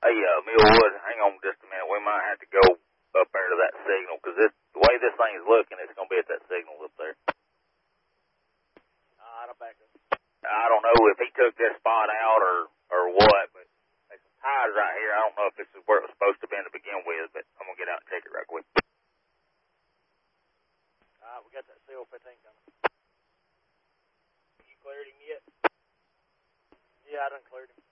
Hey, Millwood, hang on just a minute. We might have to go up there to that signal, because the way this thing is looking, it's going to be at that signal up there. All right, I'll back up. I don't know if he took this spot out or what, but there's some ties right here. I don't know if this is where it was supposed to be to begin with, but I'm going to get out and check it right quick. All right, we got that CO-15 coming. You cleared him yet? Yeah, I done cleared him.